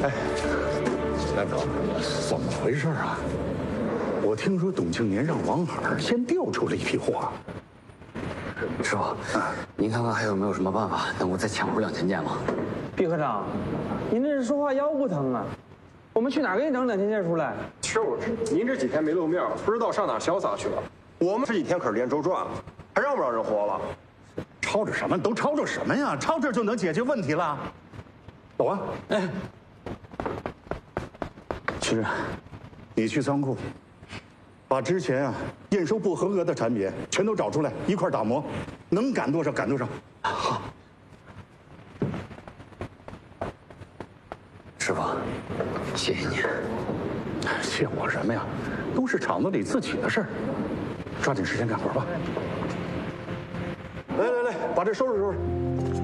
哎，大哥，怎么回事啊？我听说董庆年让王海先调出了一批货。 师傅，您看看还有没有什么办法能够再抢出2000件吗？ 毕科长，您这是说话腰不疼啊？我们去哪儿给你整2000件出来？ 就是，您这几天没露面，不知道上哪潇洒去了。我们这几天可是连轴转了，还让不让人活了？ 吵着什么？都吵着什么呀？吵着就能解决问题了。走啊！哎，其实，你去仓库，把之前验收不合格的产品全都找出来，一块打磨，能赶多少赶多少。 好。师傅，谢谢你。 谢我什么呀？都是厂子里自己的事儿，抓紧时间干活吧。来来来，把这收拾收拾。